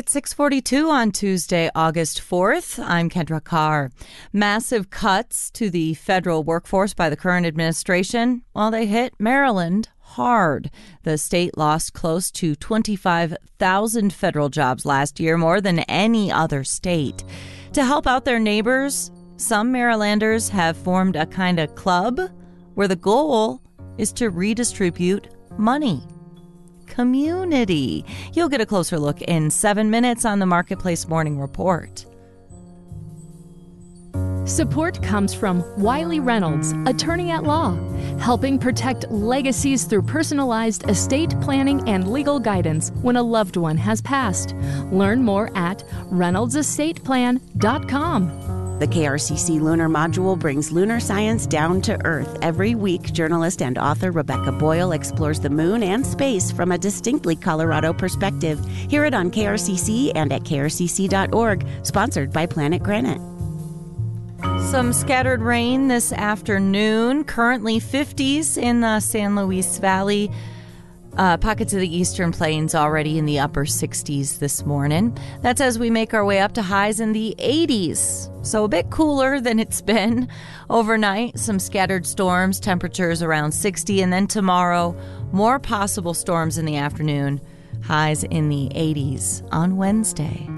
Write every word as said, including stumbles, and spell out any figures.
It's six forty-two on Tuesday, August fourth. I'm Kendra Carr. Massive cuts to the federal workforce by the current administration, well, they hit Maryland hard. The state lost close to twenty-five thousand federal jobs last year, more than any other state. To help out their neighbors, some Marylanders have formed a kind of club where the goal is to redistribute money. Community. You'll get a closer look in seven minutes on the Marketplace Morning Report. Support comes from Wiley Reynolds, attorney at law, helping protect legacies through personalized estate planning and legal guidance when a loved one has passed. Learn more at reynolds estate plan dot com. The K R C C Lunar Module brings lunar science down to Earth. Every week, journalist and author Rebecca Boyle explores the moon and space from a distinctly Colorado perspective. Hear it on K R C C and at K R C C dot org, sponsored by Planet Granite. Some scattered rain this afternoon, currently fifties in the San Luis Valley. Uh, pockets of the eastern plains already in the upper sixties this morning. That's as we make our way up to highs in the eighties. So a bit cooler than it's been overnight. Some scattered storms, temperatures around sixty. And then tomorrow, more possible storms in the afternoon. Highs in the eighties on Wednesday.